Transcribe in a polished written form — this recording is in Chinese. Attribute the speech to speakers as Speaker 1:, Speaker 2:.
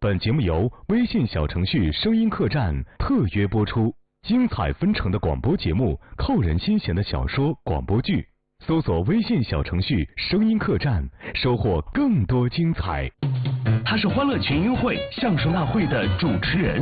Speaker 1: 本节目由微信小程序声音客栈特约播出，精彩纷呈的广播节目，扣人心弦的小说广播剧，搜索微信小程序声音客栈，收获更多精彩。
Speaker 2: 他是欢乐全运会相声大会的主持人。